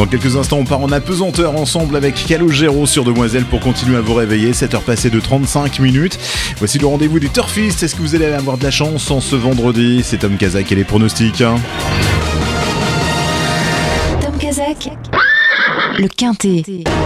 Dans quelques instants, on part en apesanteur ensemble avec Calogero sur Demoiselle pour continuer à vous réveiller. 7h passées de 35 minutes. Voici le rendez-vous des turfistes. Est-ce que vous allez avoir de la chance en ce vendredi? C'est Tom Kazak et les pronostics. Tom Kazak, le Quintet.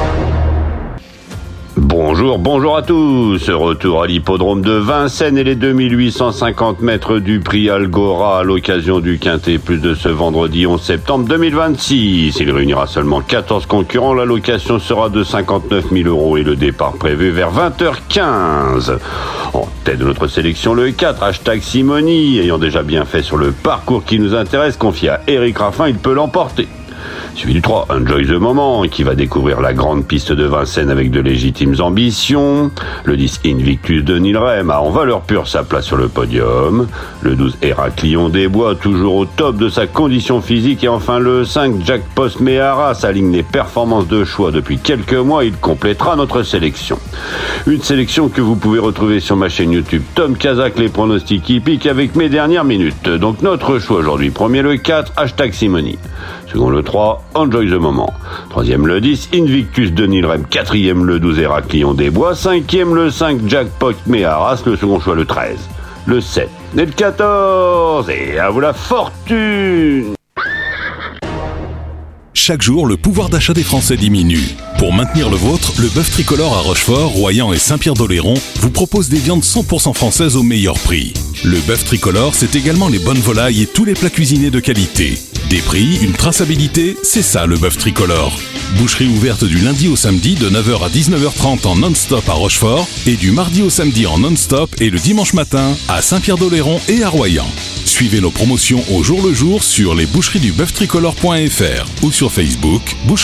Bonjour à tous. Retour à l'hippodrome de Vincennes et les 2850 mètres du prix Algora à l'occasion du Quintet Plus de ce vendredi 11 septembre 2026. Il réunira seulement 14 concurrents. La location sera de 59 000 € et le départ prévu vers 20h15. En tête de notre sélection, le 4, hashtag Simoni, ayant déjà bien fait sur le parcours qui nous intéresse, confié à Eric Raffin, il peut l'emporter. Suivi du 3, Enjoy the Moment, qui va découvrir la grande piste de Vincennes avec de légitimes ambitions. Le 10, Invictus de Nilrem a en valeur pure sa place sur le podium. Le 12, Héraclion des Bois, toujours au top de sa condition physique. Et enfin le 5, Jackpot Mehara, s'aligne les performances de choix depuis quelques mois. Il complétera notre sélection. Une sélection que vous pouvez retrouver sur ma chaîne YouTube Tom Kazak, les pronostics hippiques avec mes dernières minutes. Donc notre choix aujourd'hui, premier le 4, hashtag Simoni. Second le 3, Enjoy the Moment. Troisième le 10, Invictus de Nilrem. Quatrième le 12, Héraclion des Bois. Cinquième le 5, Jackpot Meharas. Le second choix le 13, le 7 et le 14. Et à vous la fortune! Chaque jour, le pouvoir d'achat des Français diminue. Pour maintenir le vôtre, le bœuf tricolore à Rochefort, Royan et Saint-Pierre-d'Oléron vous propose des viandes 100% françaises au meilleur prix. Le bœuf tricolore, c'est également les bonnes volailles et tous les plats cuisinés de qualité. Des prix, une traçabilité, c'est ça le bœuf tricolore. Boucherie ouverte du lundi au samedi de 9h à 19h30 en non-stop à Rochefort et du mardi au samedi en non-stop et le dimanche matin à Saint-Pierre-d'Oléron et à Royan. Suivez nos promotions au jour le jour sur lesboucheries-du-bœuf-tricolore.fr ou sur Facebook, Boucherie